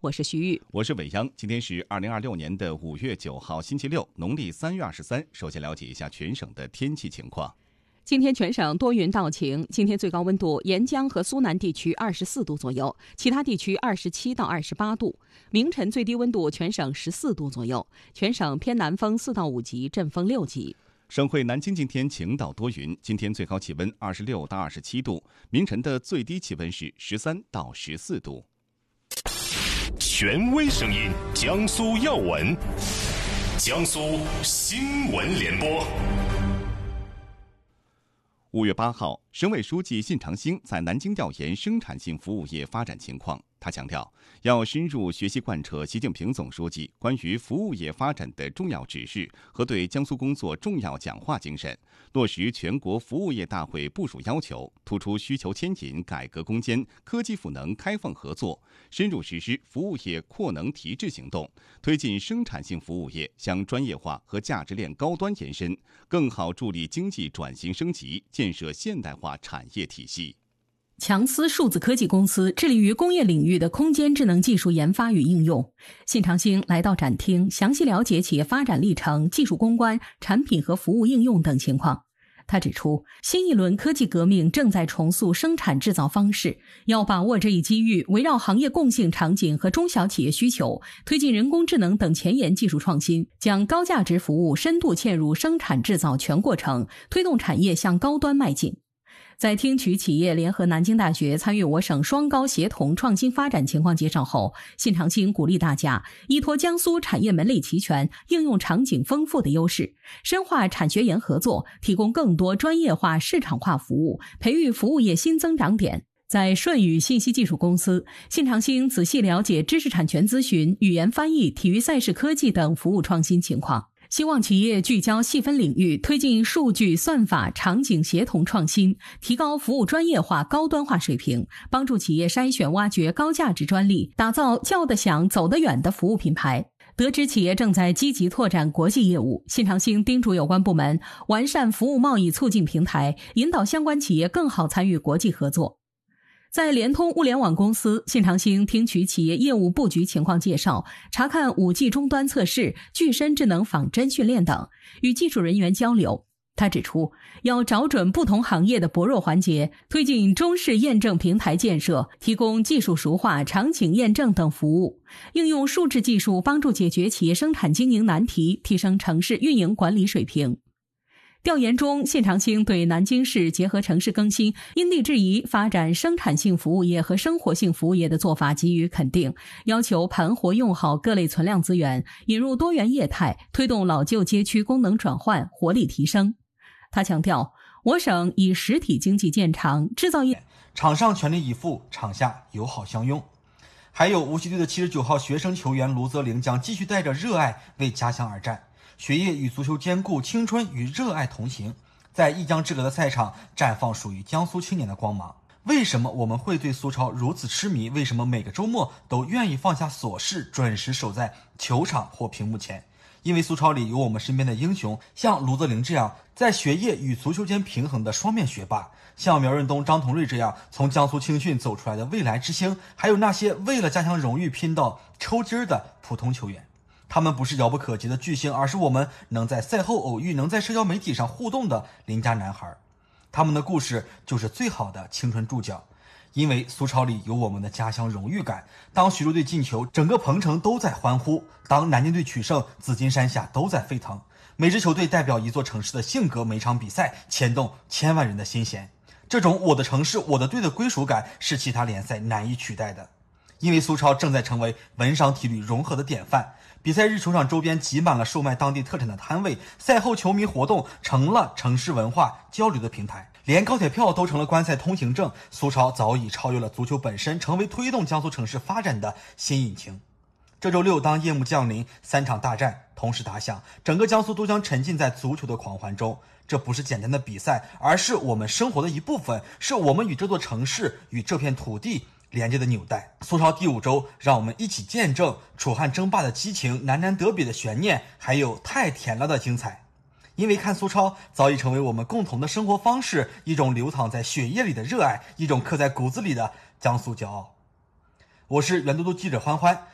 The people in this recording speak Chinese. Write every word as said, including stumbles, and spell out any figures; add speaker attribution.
Speaker 1: 我是徐玉，
Speaker 2: 我是伟央。今天是二零二六年的五月九号，星期六，农历三月二十三。首先了解一下全省的天气情况。
Speaker 1: 今天全省多云到晴，今天最高温度沿江和苏南地区二十四度左右，其他地区二十七到二十八度。明晨最低温度全省十四度左右，全省偏南风四到五级，阵风六级。
Speaker 2: 省会南京今天晴到多云，今天最高气温二十六到二十七度，明晨的最低气温是十三到十四度。
Speaker 3: 权威声音，江苏要闻，江苏新闻联播。
Speaker 2: 五月八号，省委书记信长兴在南京调研生产性服务业发展情况。他强调，要深入学习贯彻习近平总书记关于服务业发展的重要指示和对江苏工作重要讲话精神，落实全国服务业大会部署要求，突出需求牵引、改革攻坚、科技赋能开放合作，深入实施服务业扩能提质行动，推进生产性服务业向专业化和价值链高端延伸，更好助力经济转型升级，建设现代化产业体系。
Speaker 1: 强思数字科技公司致力于工业领域的空间智能技术研发与应用。信长兴来到展厅，详细了解企业发展历程、技术攻关、产品和服务应用等情况。他指出，新一轮科技革命正在重塑生产制造方式，要把握这一机遇，围绕行业共性场景和中小企业需求，推进人工智能等前沿技术创新，将高价值服务深度嵌入生产制造全过程，推动产业向高端迈进。在听取企业联合南京大学参与我省双高协同创新发展情况介绍后，信长兴鼓励大家依托江苏产业门类齐全、应用场景丰富的优势，深化产学研合作，提供更多专业化、市场化服务，培育服务业新增长点。在顺宇信息技术公司，信长兴仔细了解知识产权咨询、语言翻译、体育赛事科技等服务创新情况。希望企业聚焦细分领域，推进数据、算法、场景协同创新，提高服务专业化、高端化水平，帮助企业筛选挖掘高价值专利，打造叫得响、走得远的服务品牌。得知企业正在积极拓展国际业务，信长兴叮嘱有关部门完善服务贸易促进平台，引导相关企业更好参与国际合作。在联通物联网公司，信长兴听取企业业务布局情况介绍，查看 五 G 终端测试、具身智能仿真训练等，与技术人员交流。他指出，要找准不同行业的薄弱环节，推进中式验证平台建设，提供技术熟化、场景验证等服务，应用数字技术帮助解决企业生产经营难题，提升城市运营管理水平。调研中，信长兴对南京市结合城市更新、因地制宜发展生产性服务业和生活性服务业的做法给予肯定，要求盘活用好各类存量资源，引入多元业态，推动老旧街区功能转换，活力提升。他强调，我省以实体经济见长，制造业
Speaker 4: 场上全力以赴，场下友好相拥。还有无锡队的七十九号学生球员卢泽凌将继续带着热爱为家乡而战。学业与足球兼顾，青春与热爱同行，在一江之隔的赛场绽放属于江苏青年的光芒。为什么我们会对苏超如此痴迷？为什么每个周末都愿意放下琐事，准时守在球场或屏幕前？因为苏超里有我们身边的英雄，像卢泽凌这样在学业与足球间平衡的双面学霸，像苗润东、张同瑞这样从江苏青训走出来的未来之星，还有那些为了家乡荣誉拼到抽筋的普通球员。他们不是遥不可及的巨星，而是我们能在赛后偶遇、能在社交媒体上互动的邻家男孩。他们的故事就是最好的青春注脚。因为苏超里有我们的家乡荣誉感，当徐州队进球，整个鹏城都在欢呼；当南京队取胜，紫金山下都在沸腾。每支球队代表一座城市的性格，每场比赛牵动千万人的心弦。这种我的城市我的队的归属感是其他联赛难以取代的。因为苏超正在成为文商体育融合的典范，比赛日球场周边挤满了售卖当地特产的摊位，赛后球迷活动成了城市文化交流的平台，连高铁票都成了观赛通行证。苏超早已超越了足球本身，成为推动江苏城市发展的新引擎。这周六当夜幕降临，三场大战同时打响，整个江苏都将沉浸在足球的狂欢中。这不是简单的比赛，而是我们生活的一部分，是我们与这座城市与这片土地连接的纽带。苏超第五周，让我们一起见证楚汉争霸的激情，南南德比的悬念，还有太甜了的精彩。因为看苏超早已成为我们共同的生活方式，一种流淌在血液里的热爱，一种刻在骨子里的江苏骄傲。我是原都督记者欢欢。